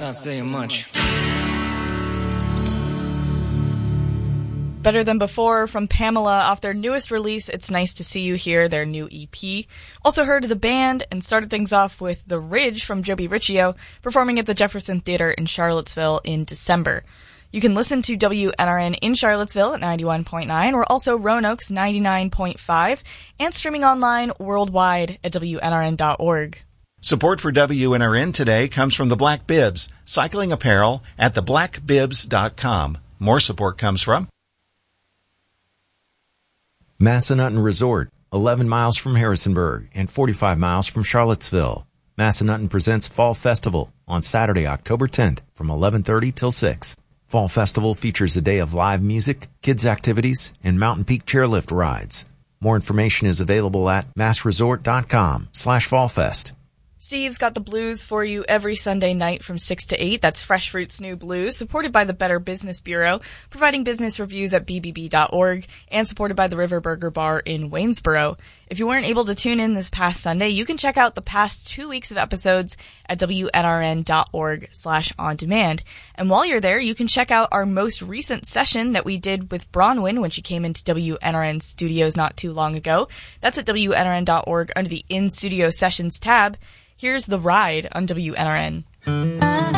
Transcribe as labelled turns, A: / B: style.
A: not saying much.
B: Better Than Before from Pamela off their newest release, It's Nice to See You Here, their new EP. Also heard the band and started things off with The Ridge from Joby Riccio, performing at the Jefferson Theater in Charlottesville in December. You can listen to WNRN in Charlottesville at 91.9, or also Roanoke's 99.5, and streaming online worldwide at WNRN.org.
C: Support for WNRN today comes from the Black Bibs, cycling apparel at theblackbibs.com. More support comes from
D: Massanutten Resort, 11 miles from Harrisonburg and 45 miles from Charlottesville. Massanutten presents Fall Festival on Saturday, October 10th from 11:30 till 6. Fall Festival features a day of live music, kids activities, and Mountain Peak chairlift rides. More information is available at massresort.com/fallfest.
B: Steve's got the blues for you every Sunday night from 6 to 8. That's Fresh Fruit's New Blues, supported by the Better Business Bureau, providing business reviews at bbb.org, and supported by the River Burger Bar in Waynesboro. If you weren't able to tune in this past Sunday, you can check out the past 2 weeks of episodes at WNRN.org/on-demand. And while you're there, you can check out our most recent session that we did with Bronwyn when she came into WNRN studios not too long ago. That's at WNRN.org under the In Studio Sessions tab. Here's The Ride on WNRN.